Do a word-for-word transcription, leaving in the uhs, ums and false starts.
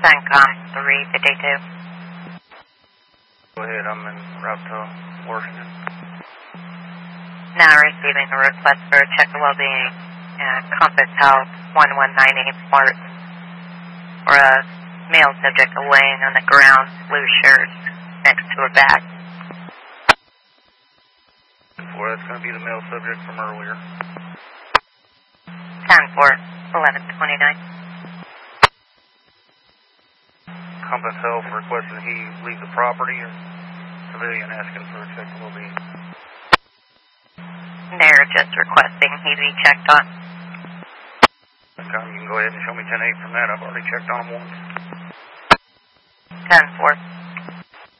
CENTCOM three fifty-two. Go ahead, I'm en route to Washington. Now receiving a request for a check of well-being at Compass Health one one nine eight Mart for a male subject laying on the ground, blue shirt, next to a bag. Four, that's going to be the male subject from earlier. ten four, eleven twenty-nine. Compass Health requesting he leave the property, or civilian asking for a check of well-being? They're just requesting he be checked on. Okay, you can go ahead and show me ten eight from that. I've already checked on him once. ten four.